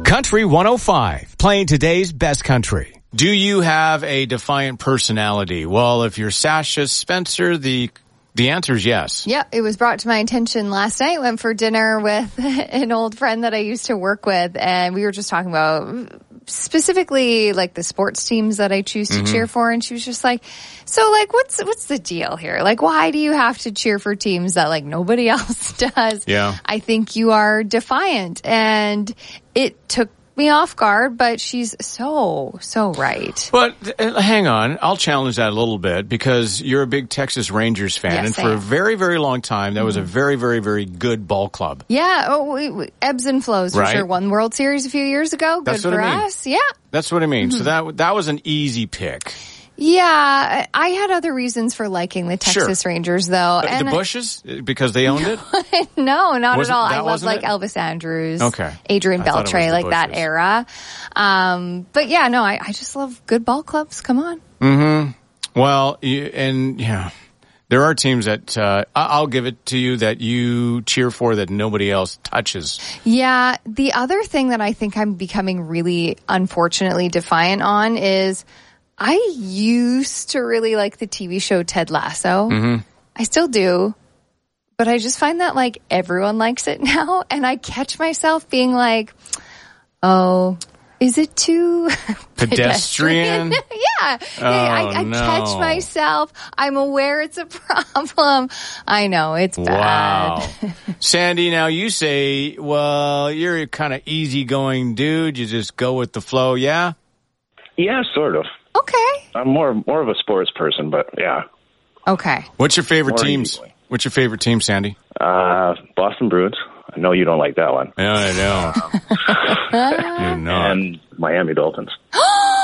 Country 105, playing today's best country. Do you have a defiant personality? Well, if you're Sasha Spencer, the answer is yes. Yeah, it was brought to my attention last night. Went for dinner with an old friend that I used to work with, and we were just talking about specifically like the sports teams that I choose to cheer for, and she was just like, so like what's the deal here? Like, why do you have to cheer for teams that like nobody else does? Yeah. I think you are defiant, and it took me off guard, but she's so right. But hang on, I'll challenge that a little bit because you're a big Texas Rangers fan, Yes, and I for am. a very, very long time, that was a very, very, very good ball club. Yeah, we ebbs and flows for Right. sure. Won World Series a few years ago. That's Good what for I mean. us. Yeah. That's what I mean. So that was an easy pick. Yeah, I had other reasons for liking the Texas Rangers, though. The Bushes? Because they owned it? No, not at all. I love wasn't like it? Elvis Andrews, Okay. Adrian I thought it was Beltre, the like that Bushes. era. But yeah, no, I just love good ball clubs. Come on. Well, there are teams that I'll give it to you that you cheer for that nobody else touches. Yeah, the other thing that I think I'm becoming really unfortunately defiant on is I used to really like the TV show Ted Lasso. I still do. But I just find that like everyone likes it now, and I catch myself being like, oh, is it too Pedestrian? Yeah. I no. catch myself. I'm aware it's a problem. I know, it's bad. Wow. Sandy, now you say, well, you're a kind of easygoing dude. You just go with the flow, yeah? Yeah, sort of. Okay. I'm more of a sports person, but yeah. Okay. What's your favorite More teams? easygoing. What's your favorite team, Sandy? Boston Bruins. I know you don't like that one. I know. You're not. And Miami Dolphins.